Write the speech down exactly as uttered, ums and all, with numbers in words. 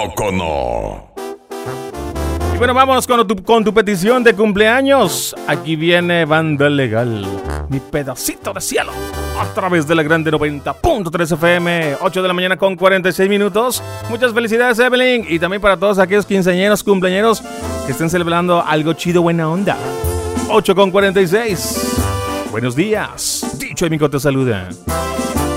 poco no? Y bueno, vámonos con tu, con tu petición de cumpleaños. Aquí viene Banda Legal, Mi Pedacito de Cielo, a través de la Grande noventa punto tres F M, ocho de la mañana con cuarenta y seis minutos. Muchas felicidades, Evelyn, y también para todos aquellos quinceañeros, cumpleañeros que estén celebrando algo chido, buena onda. ocho con cuarenta y seis. Buenos días, Dicho Amigo te saluda.